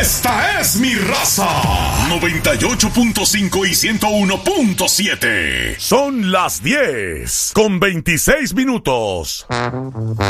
Esta es mi raza. 98.5 y 101.7. Son las 10 con 26 minutos.